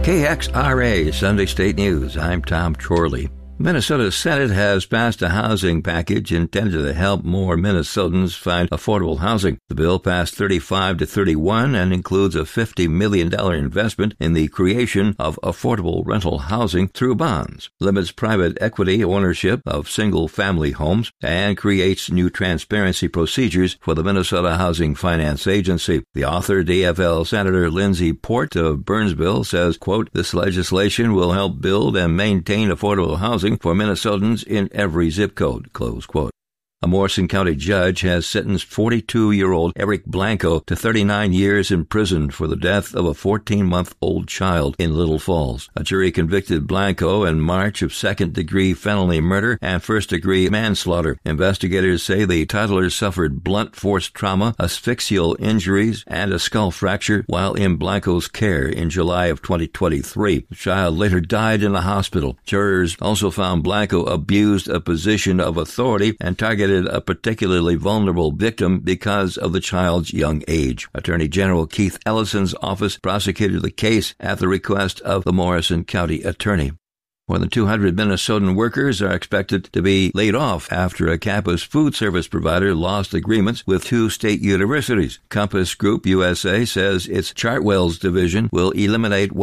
KXRA Sunday State News. I'm Tom Chorley. Minnesota Senate has passed a housing package intended to help more Minnesotans find affordable housing. The bill passed 35-31 and includes a $50 million investment in the creation of affordable rental housing through bonds, limits private equity ownership of single-family homes, and creates new transparency procedures for the Minnesota Housing Finance Agency. The author, DFL Senator Lindsey Port of Burnsville, says, quote, "This legislation will help build and maintain affordable housing for Minnesotans in every zip code," close quote. A Morrison County judge has sentenced 42-year-old Eric Blanco to 39 years in prison for the death of a 14-month-old child in Little Falls. A jury convicted Blanco in March of second-degree felony murder and first-degree manslaughter. Investigators say the toddler suffered blunt force trauma, asphyxial injuries, and a skull fracture while in Blanco's care in July of 2023. The child later died in a hospital. Jurors also found Blanco abused a position of authority and targeted a particularly vulnerable victim because of the child's young age. Attorney General Keith Ellison's office prosecuted the case at the request of the Morrison County attorney. More than 200 Minnesotan workers are expected to be laid off after a campus food service provider lost agreements with two state universities. Compass Group USA says its Chartwells division will eliminate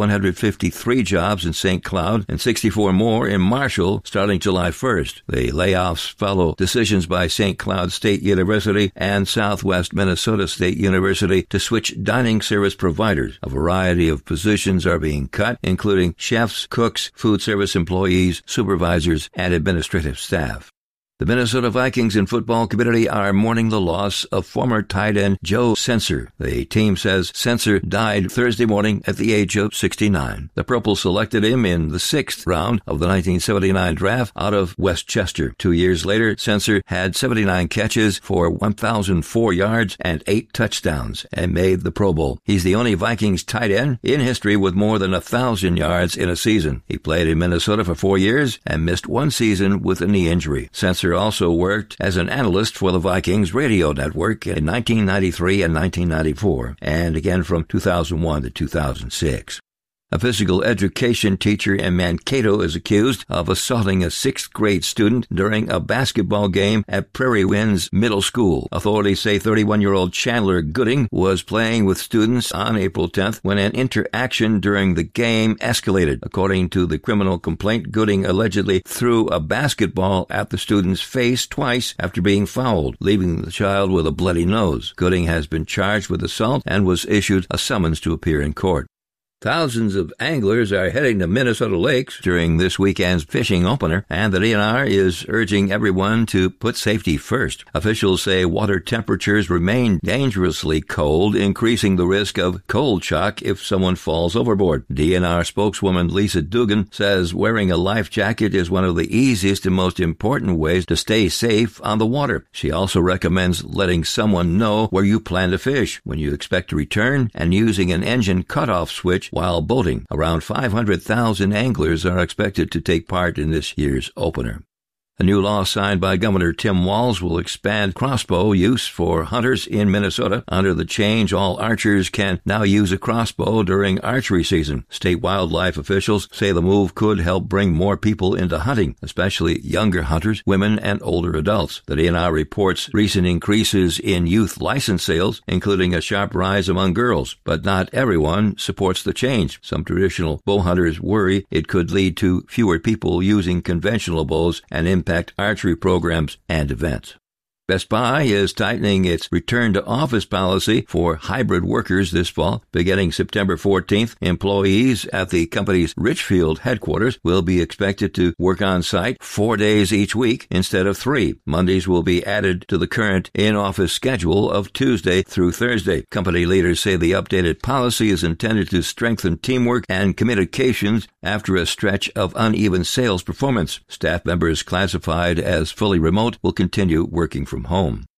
153 jobs in St. Cloud and 64 more in Marshall starting July 1st. The layoffs follow decisions by St. Cloud State University and Southwest Minnesota State University to switch dining service providers. A variety of positions are being cut, including chefs, cooks, food service employees, supervisors, and administrative staff. The Minnesota Vikings in football community are mourning the loss of former tight end Joe Senser. The team says Senser died Thursday morning at the age of 69. The Purple selected him in the 6th round of the 1979 draft out of Westchester. 2 years later, Senser had 79 catches for 1,004 yards and 8 touchdowns and made the Pro Bowl. He's the only Vikings tight end in history with more than 1,000 yards in a season. He played in Minnesota for 4 years and missed one season with a knee injury. Senser also worked as an analyst for the Vikings radio network in 1993 and 1994, and again from 2001 to 2006. A physical education teacher in Mankato is accused of assaulting a 6th grade student during a basketball game at Prairie Winds Middle School. Authorities say 31-year-old Chandler Gooding was playing with students on April 10th when an interaction during the game escalated. According to the criminal complaint, Gooding allegedly threw a basketball at the student's face twice after being fouled, leaving the child with a bloody nose. Gooding has been charged with assault and was issued a summons to appear in court. Thousands of anglers are heading to Minnesota lakes during this weekend's fishing opener, and the DNR is urging everyone to put safety first. Officials say water temperatures remain dangerously cold, increasing the risk of cold shock if someone falls overboard. DNR spokeswoman Lisa Dugan says wearing a life jacket is one of the easiest and most important ways to stay safe on the water. She also recommends letting someone know where you plan to fish, when you expect to return, and using an engine cutoff switch while boating. Around 500,000 anglers are expected to take part in this year's opener. A new law signed by Governor Tim Walz will expand crossbow use for hunters in Minnesota. Under the change, all archers can now use a crossbow during archery season. State wildlife officials say the move could help bring more people into hunting, especially younger hunters, women, and older adults. The DNR reports recent increases in youth license sales, including a sharp rise among girls. But not everyone supports the change. Some traditional bow hunters worry it could lead to fewer people using conventional bows and impact archery programs and events. Best Buy is tightening its return-to-office policy for hybrid workers this fall. Beginning September 14th, employees at the company's Richfield headquarters will be expected to work on-site 4 days each week instead of 3. Mondays will be added to the current in-office schedule of Tuesday through Thursday. Company leaders say the updated policy is intended to strengthen teamwork and communications after a stretch of uneven sales performance. Staff members classified as fully remote will continue working from home.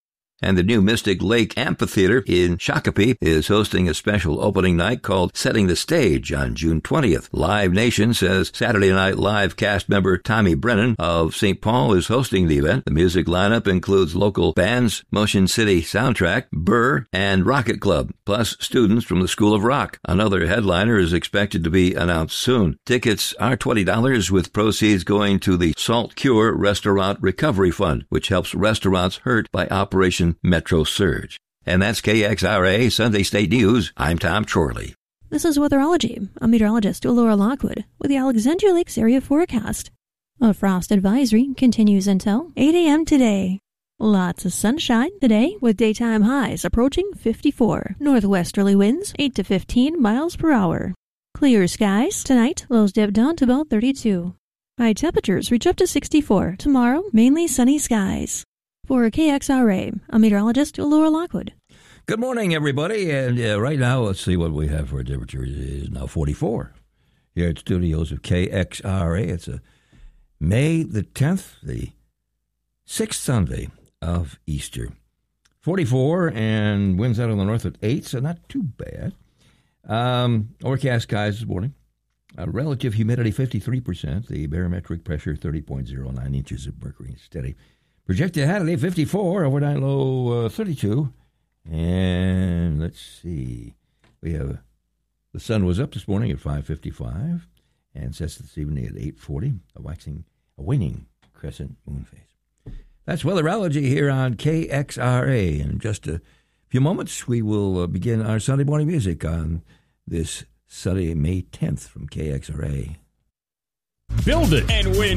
And the new Mystic Lake Amphitheater in Shakopee is hosting a special opening night called Setting the Stage on June 20th. Live Nation says Saturday Night Live cast member Tommy Brennan of St. Paul is hosting the event. The music lineup includes local bands, Motion City Soundtrack, Burr, and Rocket Club, plus students from the School of Rock. Another headliner is expected to be announced soon. Tickets are $20 with proceeds going to the Salt Cure Restaurant Recovery Fund, which helps restaurants hurt by Operation Metro Surge. And that's KXRA Sunday State News. I'm Tom Chorley. This is Weatherology. I'm meteorologist Laura Lockwood with the Alexandria Lakes area forecast. A frost advisory continues until 8 a.m. today. Lots of sunshine today with daytime highs approaching 54. Northwesterly winds 8 to 15 miles per hour. Clear skies tonight, lows dip down to about 32. High temperatures reach up to 64. Tomorrow, mainly sunny skies. For KXRA, I'm meteorologist Laura Lockwood. Good morning, everybody. And right now, let's see what we have for a temperature. It is now 44 here at studios of KXRA. It's May the 10th, the 6th Sunday of Easter. 44 and winds out on the north at 8, so not too bad. Overcast skies this morning. Relative humidity 53%. The barometric pressure 30.09 inches of mercury. Steady. Projected high today 54. Overnight low 32. And let's see. We have the sun was up this morning at 5:55 and sets this evening at 8:40. A waning crescent moon phase. That's weatherology here on KXRA. In just a few moments, we will begin our Sunday morning music on this Sunday, May 10th from KXRA. Build it and win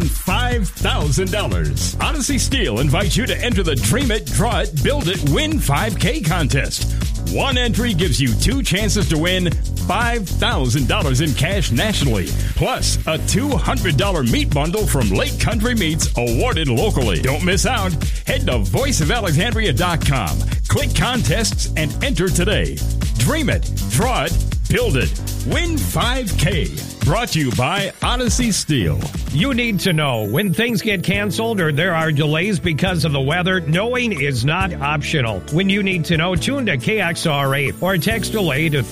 $5,000. Odyssey Steel invites you to enter the Dream It, Draw It, Build It, Win 5K contest. One entry gives you 2 chances to win $5,000 in cash nationally, plus a $200 meat bundle from Lake Country Meats awarded locally. Don't miss out. Head to voiceofalexandria.com. Click contests and enter today. Dream it, draw it, build it, win 5K. Brought to you by Odyssey Steel. You need to know when things get canceled or there are delays because of the weather. Knowing is not optional. When you need to know, tune to KXRA or text delay to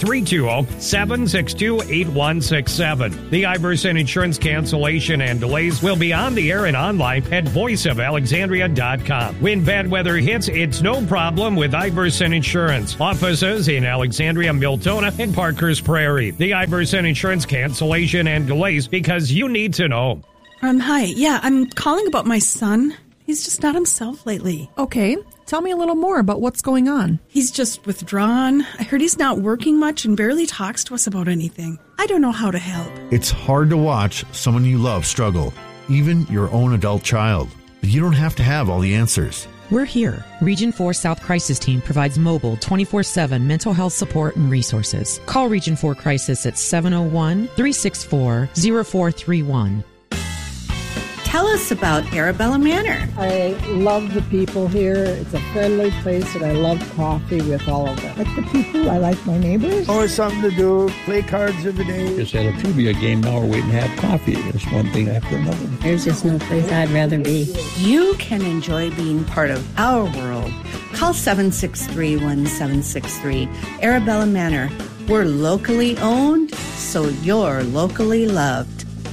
320-762-8167. The Iverson Insurance cancellation and delays will be on the air and online at voiceofalexandria.com. When bad weather hits, it's no problem with Iverson Insurance. Offices in Alexandria, Miltona, and Parker's Prairie. The Iverson Insurance cancellation and delays because you need to know. Hi. Yeah, I'm calling about my son. He's just not himself lately. Okay. Tell me a little more about what's going on. He's just withdrawn. I heard he's not working much and barely talks to us about anything. I don't know how to help. It's hard to watch someone you love struggle, even your own adult child. But you don't have to have all the answers. We're here. Region 4 South Crisis Team provides mobile 24/7 mental health support and resources. Call Region 4 Crisis at 701-364-0431. Tell us about Arabella Manor. I love the people here. It's a friendly place, and I love coffee with all of them. I like the people. I like my neighbors. Always something to do. Play cards every day. Just had a trivia game. Now we're waiting to have coffee. It's one thing after another. There's just no place I'd rather be. You can enjoy being part of our world. Call 763-1763. Arabella Manor. We're locally owned, so you're locally loved.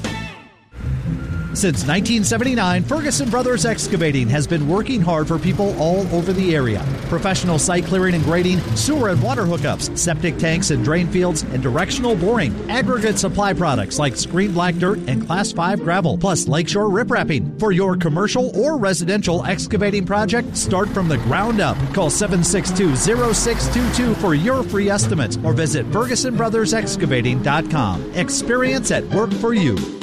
Since 1979, Ferguson Brothers Excavating has been working hard for people all over the area. Professional site clearing and grading, sewer and water hookups, septic tanks and drain fields, and directional boring. Aggregate supply products like screened black dirt and Class 5 gravel, plus lakeshore riprapping. For your commercial or residential excavating project, start from the ground up. Call 762-0622 for your free estimate or visit FergusonBrothersExcavating.com. Experience at work for you.